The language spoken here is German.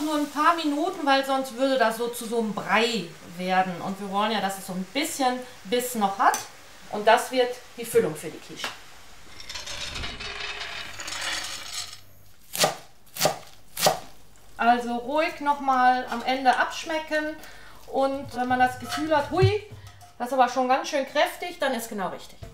nur ein paar Minuten, weil sonst würde das so zu so einem Brei werden. Und wir wollen ja, dass es so ein bisschen Biss noch hat. Und das wird die Füllung für die Quiche. Also ruhig nochmal am Ende abschmecken. Und wenn man das Gefühl hat, hui, das ist aber schon ganz schön kräftig, dann ist genau richtig.